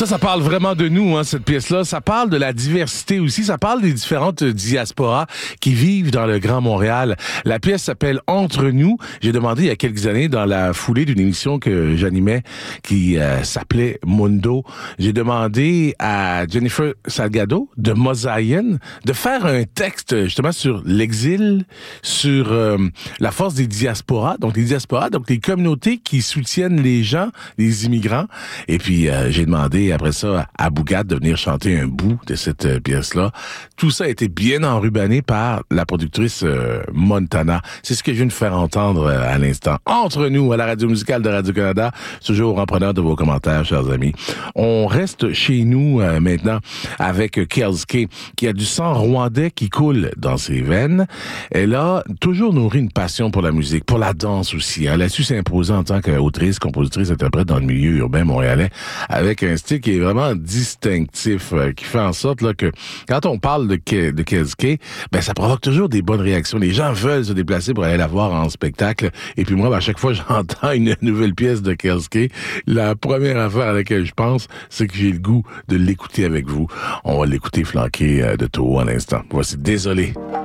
Ça parle vraiment de nous, hein, cette pièce-là. Ça parle de la diversité aussi. Ça parle des différentes diasporas qui vivent dans le Grand Montréal. La pièce s'appelle Entre nous. J'ai demandé il y a quelques années, dans la foulée d'une émission que j'animais qui s'appelait Mundo, j'ai demandé à Jennifer Salgado de Mosaïen de faire un texte justement sur l'exil, sur la force des diasporas. Donc les diasporas, donc les communautés qui soutiennent les gens, les immigrants. Et puis j'ai demandé après ça à Bougat de venir chanter un bout de cette pièce-là. Tout ça a été bien enrubanné par la productrice Montana. C'est ce que je viens de faire entendre à l'instant. Entre nous, à la radio musicale de Radio-Canada, toujours en preneur de vos commentaires, chers amis. On reste chez nous maintenant avec Kelske, qui a du sang rwandais qui coule dans ses veines. Elle a toujours nourri une passion pour la musique, pour la danse aussi. Elle a su s'imposer en tant qu'autrice, compositrice, interprète dans le milieu urbain montréalais, avec un style qui est vraiment distinctif, qui fait en sorte là que quand on parle de Kelske, ben ça provoque toujours des bonnes réactions. Les gens veulent se déplacer pour aller la voir en spectacle. Et puis moi, ben, à chaque fois que j'entends une nouvelle pièce de Kelske, la première affaire à laquelle je pense, c'est que j'ai le goût de l'écouter avec vous. On va l'écouter flanqué de Toho à l'instant. Voici Désolé.